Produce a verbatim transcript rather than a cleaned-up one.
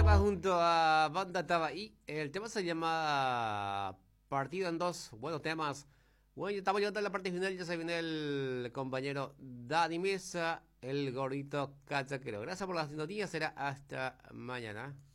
tema junto a Banda Tabaí. El tema se llama Partido en Dos. Buenos temas. Bueno, ya estamos llegando a la parte final. Ya se viene el compañero Dani Mesa, el gordito cachaquero. Gracias por la sintonía. Será hasta mañana.